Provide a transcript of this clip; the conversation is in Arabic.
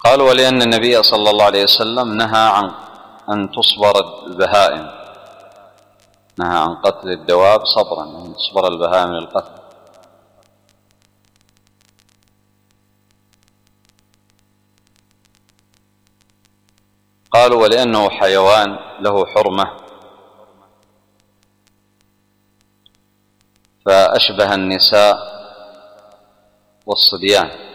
قالوا: ولأن النبي صلى الله عليه وسلم نهى عن أن تصبر البهائم، نهى عن قتل الدواب صبرا، أن تصبر البهائم للقتل. قالوا: ولأنه حيوان له حرمة فأشبه النساء والصبيان.